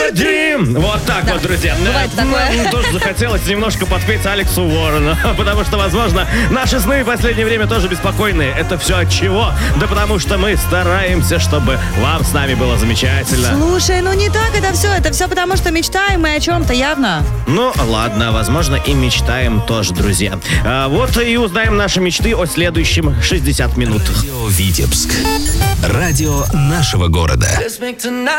Dream. Вот так вот, друзья. Бывает такое. Нам тоже захотелось немножко подпеть Алексу Уоррену, потому что, возможно, наши сны в последнее время тоже беспокойные. Это все от чего? Да потому что мы стараемся, чтобы вам с нами было замечательно. Слушай, ну не так это все потому, что мечтаем мы о чем-то явно. Ну, ладно, возможно, и мечтаем тоже, друзья. Вот и узнаем наши мечты о следующем 60 минутах. Радио Витебск. Радио нашего города.